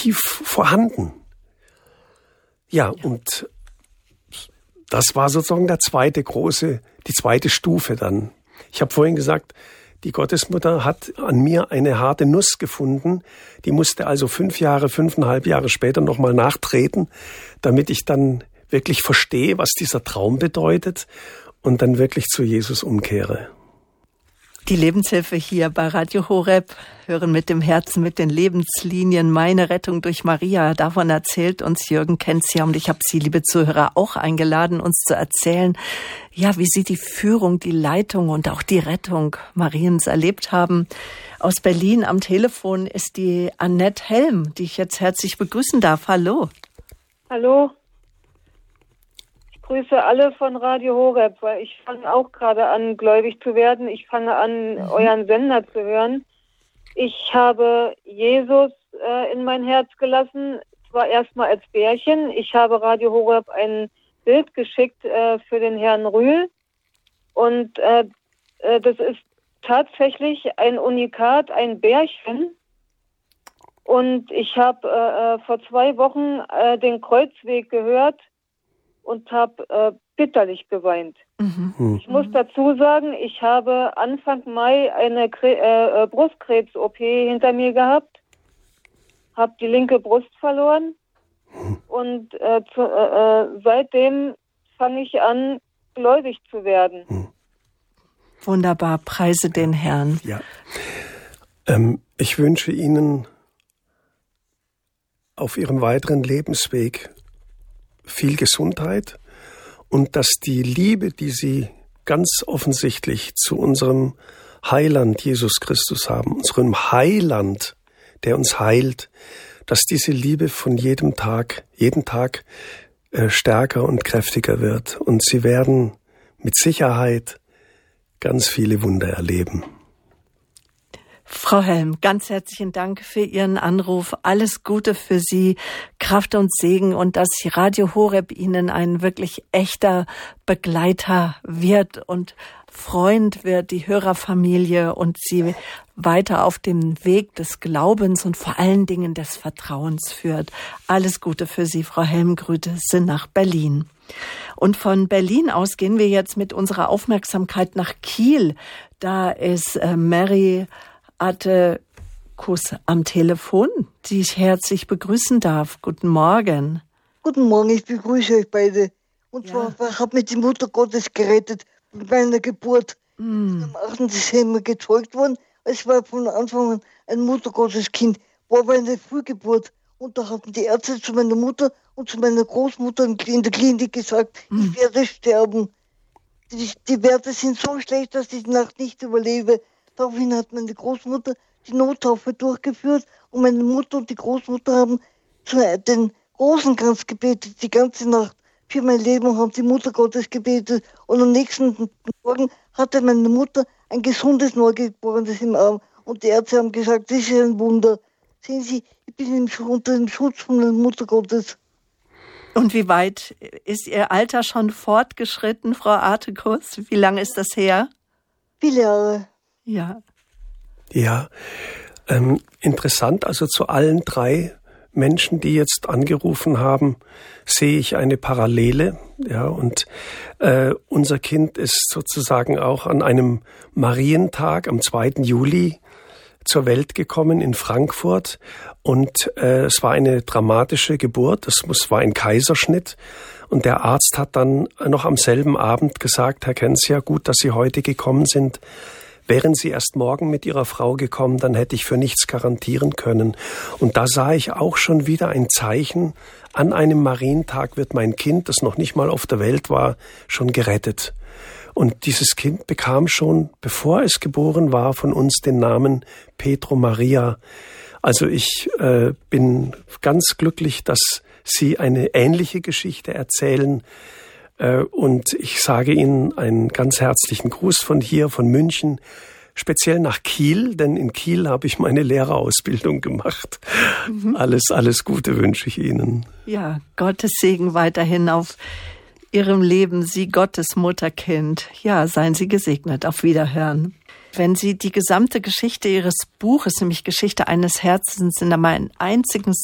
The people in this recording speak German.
tief vorhanden. Ja, und das war sozusagen die zweite Stufe dann. Ich habe vorhin gesagt, die Gottesmutter hat an mir eine harte Nuss gefunden. Die musste also 5,5 Jahre später nochmal nachtreten, damit ich dann wirklich verstehe, was dieser Traum bedeutet und dann wirklich zu Jesus umkehre. Die Lebenshilfe hier bei Radio Horeb, hören mit dem Herzen, mit den Lebenslinien, meine Rettung durch Maria. Davon erzählt uns Jürgen Kenzia und ich habe Sie, liebe Zuhörer, auch eingeladen, uns zu erzählen, ja, wie Sie die Führung, die Leitung und auch die Rettung Mariens erlebt haben. Aus Berlin am Telefon ist die Annette Helm, die ich jetzt herzlich begrüßen darf. Hallo. Hallo. Ich grüße alle von Radio Horeb, weil ich fange auch gerade an, gläubig zu werden. Ich fange an, euren Sender zu hören. Ich habe Jesus in mein Herz gelassen, zwar erstmal als Bärchen. Ich habe Radio Horeb ein Bild geschickt für den Herrn Rühl. Und das ist tatsächlich ein Unikat, ein Bärchen. Und ich habe vor 2 Wochen den Kreuzweg gehört und habe bitterlich geweint. Mhm. Ich muss dazu sagen, ich habe Anfang Mai eine Brustkrebs-OP hinter mir gehabt, habe die linke Brust verloren und seitdem fange ich an, gläubig zu werden. Wunderbar, preise den Herrn. Ja. Ich wünsche Ihnen auf Ihrem weiteren Lebensweg viel Gesundheit und dass die Liebe, die Sie ganz offensichtlich zu unserem Heiland Jesus Christus haben, unserem Heiland, der uns heilt, dass diese Liebe von jeden Tag stärker und kräftiger wird. Und Sie werden mit Sicherheit ganz viele Wunder erleben. Frau Helm, ganz herzlichen Dank für Ihren Anruf. Alles Gute für Sie, Kraft und Segen und dass Radio Horeb Ihnen ein wirklich echter Begleiter wird und Freund wird, die Hörerfamilie und Sie weiter auf dem Weg des Glaubens und vor allen Dingen des Vertrauens führt. Alles Gute für Sie, Frau Helm. Grüße nach Berlin. Und von Berlin aus gehen wir jetzt mit unserer Aufmerksamkeit nach Kiel. Da ist Mary Attekus am Telefon, die ich herzlich begrüßen darf. Guten Morgen. Guten Morgen, ich begrüße euch beide. Und zwar habe mich die Mutter Gottes gerettet bei meiner Geburt. Ich bin am 8. Dezember gezeugt worden. Es war von Anfang an ein Mutter Gottes Kind. War aber eine Frühgeburt. Und da hatten die Ärzte zu meiner Mutter und zu meiner Großmutter in der Klinik gesagt, ich werde sterben. Die Werte sind so schlecht, dass ich die Nacht nicht überlebe. Daraufhin hat meine Großmutter die Nottaufe durchgeführt und meine Mutter und die Großmutter haben den Rosenkranz gebetet die ganze Nacht. Für mein Leben haben die Mutter Gottes gebetet und am nächsten Morgen hatte meine Mutter ein gesundes Neugeborenes im Arm und die Ärzte haben gesagt, das ist ein Wunder. Sehen Sie, ich bin unter dem Schutz von der Mutter Gottes. Und wie weit ist Ihr Alter schon fortgeschritten, Frau Attekus? Wie lange ist das her? Viele Jahre. Ja. Ja, interessant, also zu allen 3 Menschen, die jetzt angerufen haben, sehe ich eine Parallele. Ja, und unser Kind ist sozusagen auch an einem Marientag am 2. Juli zur Welt gekommen in Frankfurt und es war eine dramatische Geburt, war ein Kaiserschnitt und der Arzt hat dann noch am selben Abend gesagt, Herr Kenzia, gut, dass Sie heute gekommen sind. Wären Sie erst morgen mit Ihrer Frau gekommen, dann hätte ich für nichts garantieren können. Und da sah ich auch schon wieder ein Zeichen, an einem Marientag wird mein Kind, das noch nicht mal auf der Welt war, schon gerettet. Und dieses Kind bekam schon, bevor es geboren war, von uns den Namen Petro Maria. Also ich bin ganz glücklich, dass Sie eine ähnliche Geschichte erzählen. Und ich sage Ihnen einen ganz herzlichen Gruß von hier, von München, speziell nach Kiel, denn in Kiel habe ich meine Lehrerausbildung gemacht. Alles Gute wünsche ich Ihnen. Ja, Gottes Segen weiterhin auf Ihrem Leben, Sie Gottes Mutterkind. Ja, seien Sie gesegnet. Auf Wiederhören. Wenn Sie die gesamte Geschichte Ihres Buches, nämlich Geschichte eines Herzens, in einem einzigen